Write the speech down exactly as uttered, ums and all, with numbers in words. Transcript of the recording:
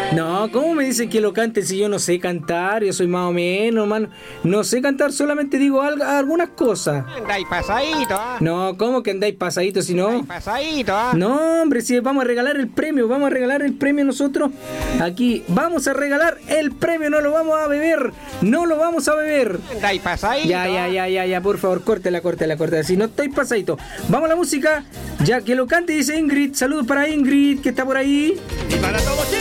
No, ¿cómo me dicen que lo cante si yo no sé cantar? Yo soy más o menos, man. No sé cantar, solamente digo algo, algunas cosas. Andáis pasadito, ¿ah? No, ¿cómo que andáis pasadito si no? Andáis pasadito, ¿ah? No, hombre, si vamos a regalar el premio, vamos a regalar el premio nosotros. Aquí vamos a regalar el premio, no lo vamos a beber, no lo vamos a beber. Andáis pasadito. Ya, ya, ya, ya, ya, por favor, córtela, córtela, córtela. Si no estoy pasadito. Vamos a la música, ya que lo cante, dice Ingrid. Saludos para Ingrid, que está por ahí. Y para todos.